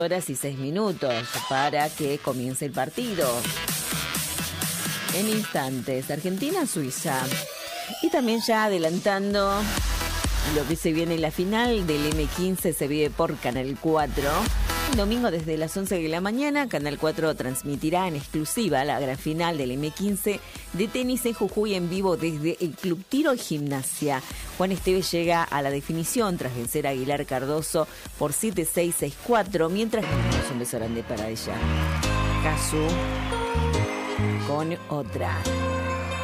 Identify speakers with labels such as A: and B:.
A: horas y 6 minutos para que comience el partido. En instantes, Argentina-Suiza. Y también ya adelantando lo que se viene, la final del M15 se vive por Canal 4. El domingo desde las 11 de la mañana, Canal 4 transmitirá en exclusiva la gran final del M15 de tenis en Jujuy en vivo desde el Club Tiro y Gimnasia. Juan Esteves llega a la definición tras vencer a Aguilar Cardoso por 7-6, 6-4, mientras que un beso grande para ella. Casu con otra.